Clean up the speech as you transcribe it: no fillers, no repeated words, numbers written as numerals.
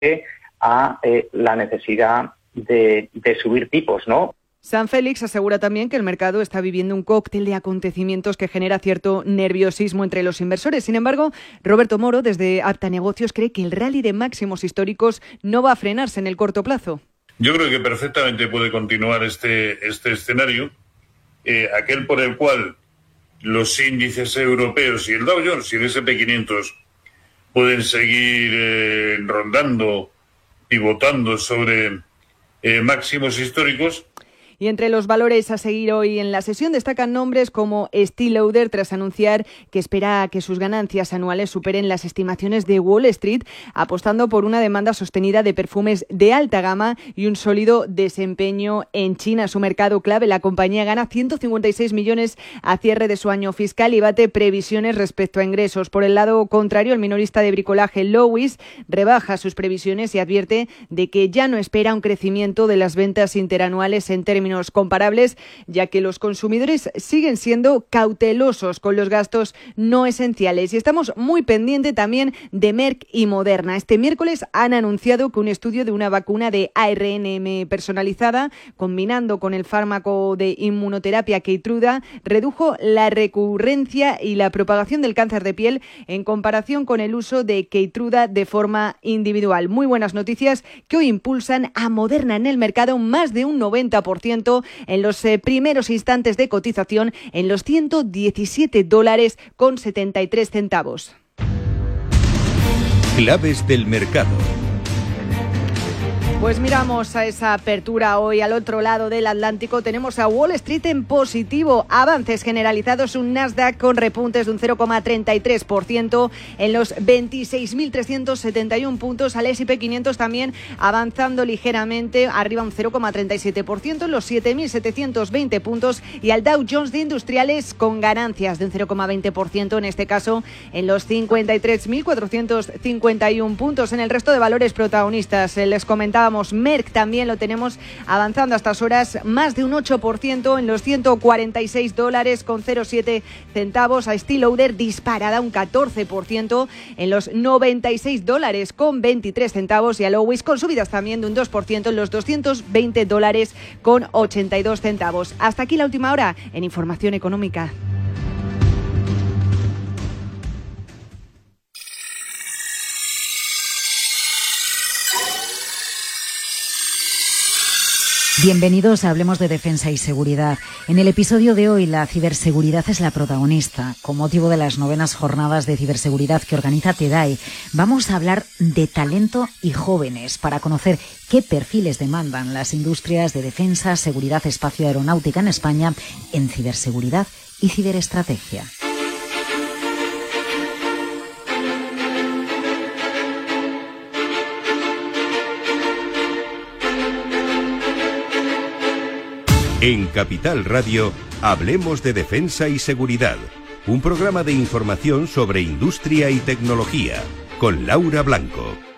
a la necesidad de subir tipos, ¿no? San Félix asegura también que el mercado está viviendo un cóctel de acontecimientos que genera cierto nerviosismo entre los inversores. Sin embargo, Roberto Moro, desde Apta Negocios, cree que el rally de máximos históricos no va a frenarse en el corto plazo. Yo creo que perfectamente puede continuar este escenario, aquel por el cual los índices europeos y el Dow Jones y el S&P 500 pueden seguir rondando, pivotando sobre máximos históricos. Y entre los valores a seguir hoy en la sesión destacan nombres como Estée Lauder, tras anunciar que espera que sus ganancias anuales superen las estimaciones de Wall Street, apostando por una demanda sostenida de perfumes de alta gama y un sólido desempeño en China, su mercado clave. La compañía gana 156 millones a cierre de su año fiscal y bate previsiones respecto a ingresos. Por el lado contrario, el minorista de bricolaje Lowe's rebaja sus previsiones y advierte de que ya no espera un crecimiento de las ventas interanuales en términos comparables, ya que los consumidores siguen siendo cautelosos con los gastos no esenciales. Y estamos muy pendientes también de Merck y Moderna. Este miércoles han anunciado que un estudio de una vacuna de ARNM personalizada, combinando con el fármaco de inmunoterapia Keytruda, redujo la recurrencia y la propagación del cáncer de piel en comparación con el uso de Keytruda de forma individual. Muy buenas noticias que hoy impulsan a Moderna en el mercado más de un 90% en los primeros instantes de cotización en los $117,73. Claves del mercado. Pues miramos a esa apertura hoy al otro lado del Atlántico. Tenemos a Wall Street en positivo. Avances generalizados, un Nasdaq con repuntes de un 0,33% en los 26.371 puntos. Al S&P 500 también avanzando ligeramente, arriba un 0,37% en los 7.720 puntos. Y al Dow Jones de Industriales con ganancias de un 0,20%, en este caso en los 53.451 puntos. En el resto de valores protagonistas, les comentábamos, Merck también lo tenemos avanzando a estas horas más de un 8% en los $146,07. A Estée Lauder disparada un 14% en los $96,23. Y a Lowe's con subidas también de un 2% en los $220,82. Hasta aquí la última hora en Información Económica. Bienvenidos a Hablemos de Defensa y Seguridad. En el episodio de hoy, la ciberseguridad es la protagonista. Con motivo de las 9º jornadas de ciberseguridad que organiza TEDAI, vamos a hablar de talento y jóvenes para conocer qué perfiles demandan las industrias de defensa, seguridad, espacio, aeronáutica en España en ciberseguridad y ciberestrategia. En Capital Radio, Hablemos de Defensa y Seguridad, un programa de información sobre industria y tecnología, con Laura Blanco.